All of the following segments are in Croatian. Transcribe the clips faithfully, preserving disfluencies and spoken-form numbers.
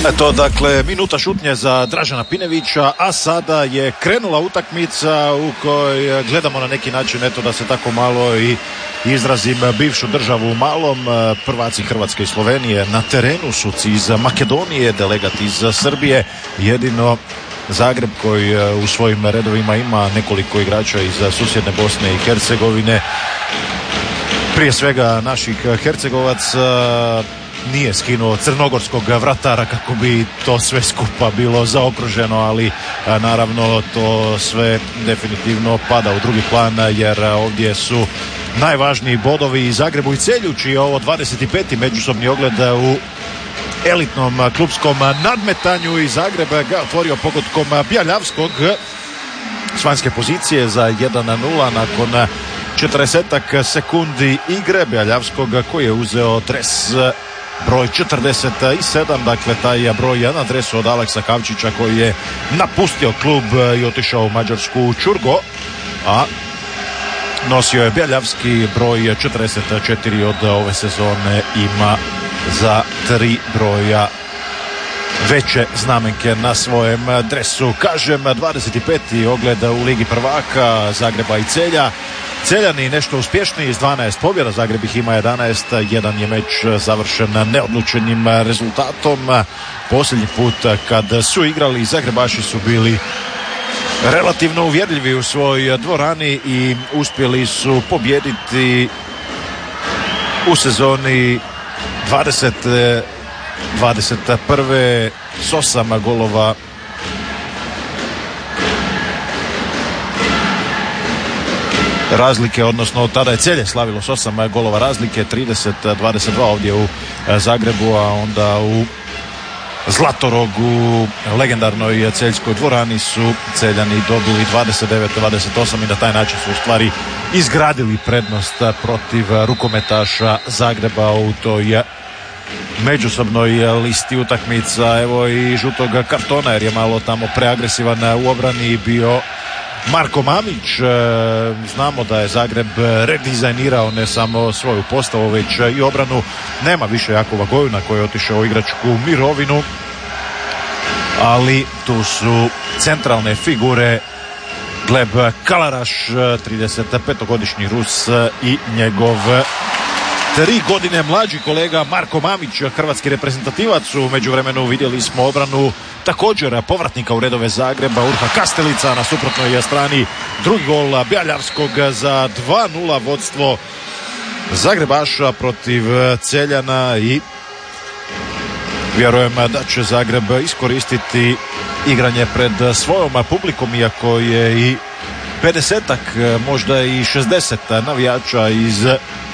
Eto, dakle, minuta šutnje za Dražena Pinevića, a sada je krenula utakmica u kojoj gledamo na neki način, eto da se tako malo i izrazim, bivšu državu u malom. Prvaci Hrvatske i Slovenije na terenu su iz Makedonije, delegat iz Srbije, jedino Zagreb koji u svojim redovima ima nekoliko igrača iz susjedne Bosne i Hercegovine, prije svega naših Hercegovaca, nije skinuo crnogorskog vratara kako bi to sve skupa bilo zaokruženo, ali naravno to sve definitivno pada u drugi plan, jer ovdje su najvažniji bodovi i Zagrebu i Celju, čiji je ovo dvadeset peti međusobni ogled u elitnom klupskom nadmetanju, i Zagreb ga otvorio pogodkom Bjaljavskog s vanjske pozicije za jedan nula nakon četrdesetak sekundi igre. Bjaljavskog koji je uzeo dres broj četrdeset sedam, dakle taj broj na adresu od Aleksa Kavčića koji je napustio klub i otišao u mađarsku Čurgo, a nosio je Bjaljavski broj četrdeset četiri, od ove sezone ima za tri broja veće znamenke na svojem dresu. Kažem, dvadeset peti ogled u Ligi prvaka Zagreba i Celja. Celjani nešto uspješniji s dvanaest pobjeda, Zagreb ih ima jedanaest, jedan je meč završen neodlučenim rezultatom. Posljednji put kad su igrali, Zagrebaši su bili relativno uvjerljivi u svojoj dvorani i uspjeli su pobijediti u sezoni dvadeset dvadeset prve s osam golova razlike, odnosno tada je Celje slavilo s osam golova razlike, trideset dvadeset dva ovdje u Zagrebu, a onda u Zlatorogu, legendarnoj celjskoj dvorani, su Celjani dobili dvadeset devet dvadeset osam i na taj način su u stvari izgradili prednost protiv rukometaša Zagreba u toj međusobnoj listi utakmica. Evo i žutog kartona, jer je malo tamo preagresivan u obrani bio Marko Mamić. Znamo da je Zagreb redizajnirao ne samo svoju postavu, već i obranu. Nema više Jakova Gojuna koji je otišao u igračku mirovinu, ali tu su centralne figure Gleb Kalaraš, tridesetpetogodišnji Rus, i njegov tri godine mlađi kolega Marko Mamić, hrvatski reprezentativac. U međuvremenu vidjeli smo obranu također povratnika u redove Zagreba, Urha Kastelica na suprotnoj strani. Drugi gol Bjaljavskog za dva nula vodstvo Zagrebaša protiv Celjana, i vjerujem da će Zagreb iskoristiti igranje pred svojom publikom, iako je i pedesetak, možda i šezdeset navijača iz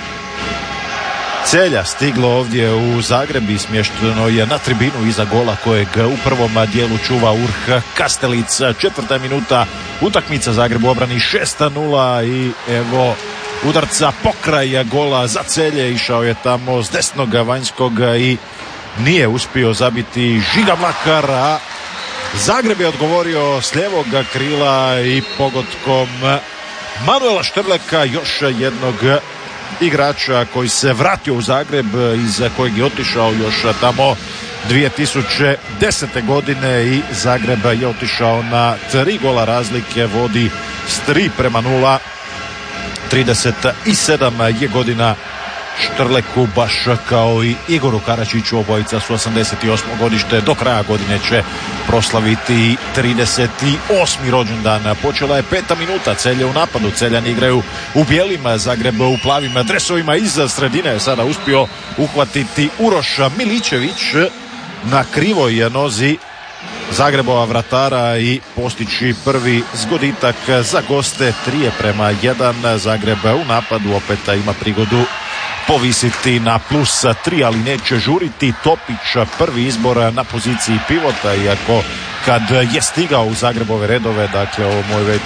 Celja stiglo ovdje u Zagreb i smješteno je na tribinu iza gola kojeg u prvom dijelu čuva Urh Kastelic. Četvrta minuta utakmica, Zagreb u obrani šest nula, i evo udarca pokraj gola za Celje. Išao je tamo s desnog vanjskog i nije uspio zabiti Žiga Mlakar, a Zagreb je odgovorio s lijevog krila i pogodkom Manuela Štrleka, još jednog igrača koji se vratio u Zagreb, iz kojeg je otišao još tamo dvije tisuće desete godine, i Zagreb je otišao na tri gola razlike, vodi s tri prema nula. trideset sedam je godina Štrleku, baš kao i Igoru Karačiću, obojica su osamdeset osmo godište, do kraja godine će proslaviti trideset osmi rođendan. Počela je peta minuta, Celje u napadu, Celjani igraju u bijelim, Zagreb u plavim dresovima. Iz sredine je sada uspio uhvatiti Uroš Miličević na krivoj nozi Zagrebova vratara i postići prvi zgoditak za goste. Tri prema jedan, Zagreb u napadu opet ima prigodu povisiti na plus tri, ali neće žuriti. Topić prvi izbor na poziciji pivota, iako kad je stigao u Zagrebove redove, dakle ovo moj već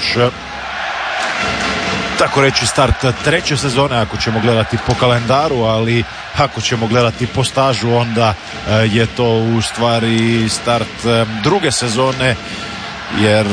tako reći start treće sezone ako ćemo gledati po kalendaru, ali ako ćemo gledati po stažu onda je to u stvari start druge sezone, jer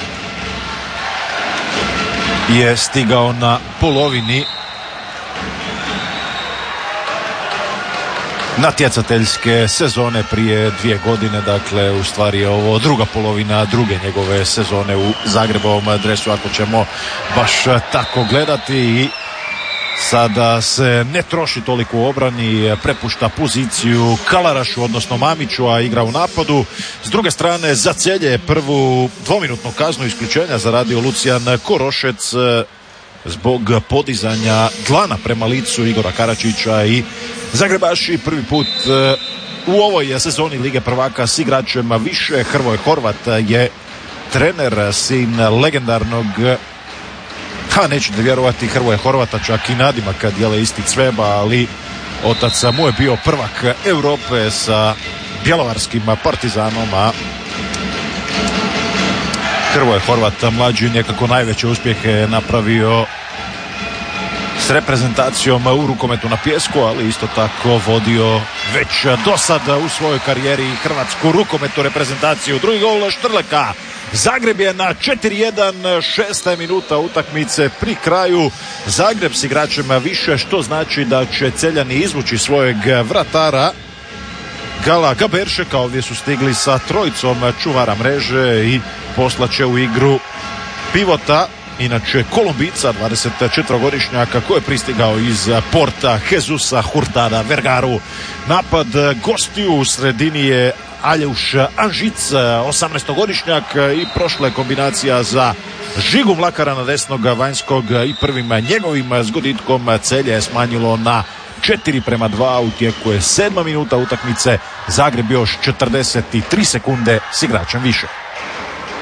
je stigao na polovini natjecateljske sezone prije dvije godine, dakle u stvari je ovo druga polovina druge njegove sezone u Zagrebovom dresu, ako ćemo baš tako gledati. I sada se ne troši toliko u obrani, prepušta poziciju Kalarašu, odnosno Mamiću, a igra u napadu. S druge strane, za Celje prvu dvominutnu kaznu isključenja zaradio Lucijan Korošec zbog podizanja dlana prema licu Igora Karačića i Zagrebaši prvi put u ovoj sezoni Lige prvaka s igračem više. Hrvoje Horvat je trener, sin legendarnog, ha nećete vjerovati, Hrvoje Horvata, čak i nadimak kad dijele isti cveba, ali otac mu je bio prvak Europe sa bjelovarskim Partizanom, a Hrvoje Horvat mlađi nekako najveće uspjehe napravio s reprezentacijom u rukometu na pijesku, ali isto tako vodio već do sada u svojoj karijeri hrvatsku rukometnu reprezentaciju. Drugi gol Štrleka. Zagreb je na četiri jedan, šesta minuta utakmice pri kraju. Zagreb s igračem više, što znači da će Celjani izvući svojeg vratara Gala Gaberšeka. Ovdje su stigli sa trojicom čuvara mreže i poslaće u igru pivota, inače Kolumbica, dvadesetčetvorogodišnjaka koji je pristigao iz Porta Jesusa Hurtada Vergaru. Napad gostiju u sredini je Aljeuš Anžic, osamnaestogodišnjak, i prošla je kombinacija za Žigu Mlakara na desnog vanjskog i prvim njegovim zgoditkom Celje je smanjilo na četiri prema dva. U tijeku je sedma minuta utakmice. Zagreb još četrdeset tri sekunde s igračem više.